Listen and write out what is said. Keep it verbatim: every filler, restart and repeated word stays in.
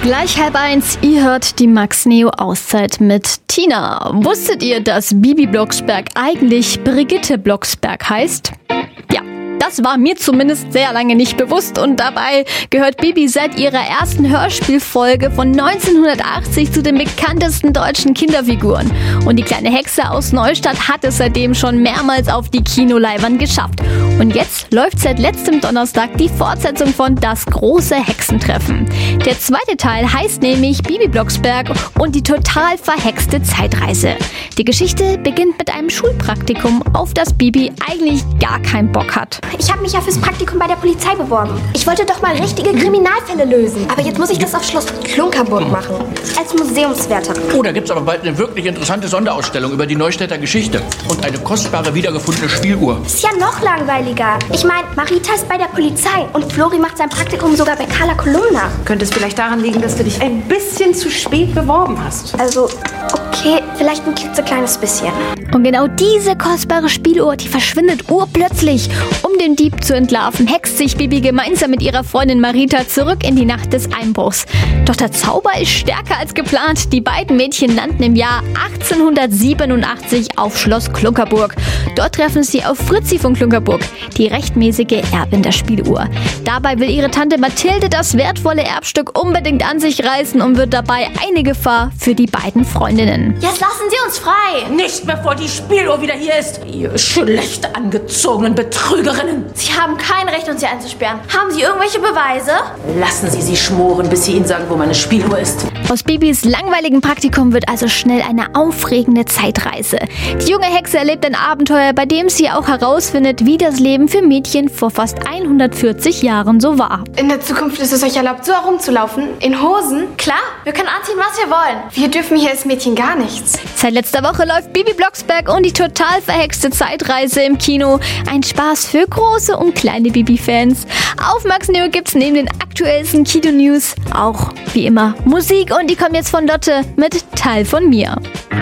Gleich halb eins, ihr hört die Max Neo Auszeit mit Tina. Wusstet ihr, dass Bibi Blocksberg eigentlich Brigitte Blocksberg heißt? Ja. Das war mir zumindest sehr lange nicht bewusst und dabei gehört Bibi seit ihrer ersten Hörspielfolge von neunzehnhundertachtzig zu den bekanntesten deutschen Kinderfiguren. Und die kleine Hexe aus Neustadt hat es seitdem schon mehrmals auf die Kinoleinwand geschafft. Und jetzt läuft seit letztem Donnerstag die Fortsetzung von Das große Hexentreffen. Der zweite Teil heißt nämlich Bibi Blocksberg und die total verhexte Zeitreise. Die Geschichte beginnt mit einem Schulpraktikum, auf das Bibi eigentlich gar keinen Bock hat. Ich habe mich ja fürs Praktikum bei der Polizei beworben. Ich wollte doch mal richtige Kriminalfälle lösen. Aber jetzt muss ich das auf Schloss Klunkerburg machen. Als Museumswärterin. Oh, da gibt's aber bald eine wirklich interessante Sonderausstellung über die Neustädter Geschichte. Und eine kostbare wiedergefundene Spieluhr. Ist ja noch langweiliger. Ich meine, Marita ist bei der Polizei und Flori macht sein Praktikum sogar bei Carla Kolumna. Könnte es vielleicht daran liegen, dass du dich ein bisschen zu spät beworben hast? Also, okay, vielleicht ein klitzekleines bisschen. Und genau diese kostbare Spieluhr, die verschwindet urplötzlich. Um den Dieb zu entlarven, hext sich Bibi gemeinsam mit ihrer Freundin Marita zurück in die Nacht des Einbruchs. Doch der Zauber ist stärker als geplant. Die beiden Mädchen landen im Jahr achtzehnhundertsiebenundachtzig auf Schloss Klunkerburg. Dort treffen sie auf Fritzi von Klunkerburg, die rechtmäßige Erbin der Spieluhr. Dabei will ihre Tante Mathilde das wertvolle Erbstück unbedingt an sich reißen und wird dabei eine Gefahr für die beiden Freundinnen. Jetzt lassen Sie uns frei! Nicht bevor die Spieluhr wieder hier ist, ihr schlecht angezogenen Betrügerinnen! Sie haben kein Recht, uns hier einzusperren. Haben Sie irgendwelche Beweise? Lassen Sie sie schmoren, bis Sie ihnen sagen, wo meine Spieluhr ist. Aus Bibis langweiligem Praktikum wird also schnell eine aufregende Zeitreise. Die junge Hexe erlebt ein Abenteuer, bei dem sie auch herausfindet, wie das Leben für Mädchen vor fast hundertvierzig Jahren so war. In der Zukunft ist es euch erlaubt, so herumzulaufen? In Hosen? Klar, wir können anziehen, was wir wollen. Wir dürfen hier als Mädchen gar nichts. Seit letzter Woche läuft Bibi Blocksberg und die total verhexte Zeitreise im Kino. Ein Spaß für große und kleine Bibi-Fans. Auf Max Neo gibt's neben den aktuellsten Kino-News auch, wie immer, Musik und die kommt jetzt von Lotte mit Teil von mir.